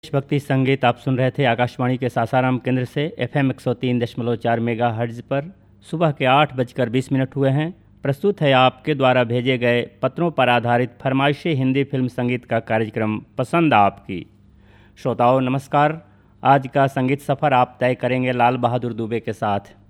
देशभक्ति संगीत आप सुन रहे थे आकाशवाणी के सासाराम केंद्र से FM 103.4 मेगाहर्ट्ज पर। सुबह के 8:20 हुए हैं। प्रस्तुत है आपके द्वारा भेजे गए पत्रों पर आधारित फरमाइशी हिंदी फिल्म संगीत का कार्यक्रम पसंद आपकी। श्रोताओं नमस्कार। आज का संगीत सफ़र आप तय करेंगे लाल बहादुर दुबे के साथ।